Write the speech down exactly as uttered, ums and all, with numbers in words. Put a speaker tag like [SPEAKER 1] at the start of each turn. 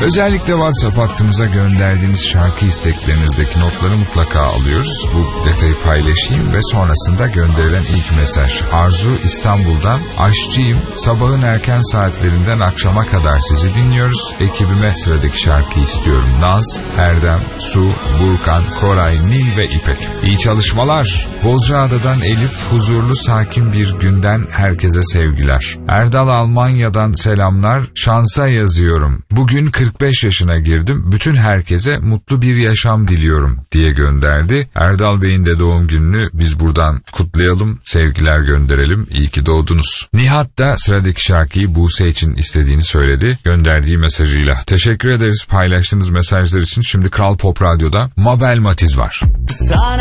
[SPEAKER 1] Özellikle WhatsApp hattımıza gönderdiğiniz şarkı isteklerinizdeki notları mutlaka alıyoruz. Bu detayı paylaşayım ve sonrasında gönderilen ilk mesaj. Arzu İstanbul'dan. Aşçıyım. Sabahın erken saatlerinden akşama kadar sizi dinliyoruz. Ekibime sıradaki şarkı istiyorum. Naz, Erdem, Su, Burkan, Koray, Nil ve İpek. İyi çalışmalar. Bozcaada'dan Elif, huzurlu sakin bir günden herkese sevgiler. Erdal Almanya'dan selamlar. Şansa yazıyorum. Bugün kırk beş yaşına girdim. Bütün herkese mutlu bir yaşam diliyorum diye gönderdi. Erdal Bey'in de doğum gününü biz buradan kutlayalım. Sevgiler gönderelim. İyi ki doğdunuz. Nihat da sıradaki şarkıyı Buse için istediğini söyledi. Gönderdiği mesajıyla. Teşekkür ederiz paylaştığınız mesajlar için. Şimdi Kral Pop Radyo'da Mabel Matiz var.
[SPEAKER 2] Sana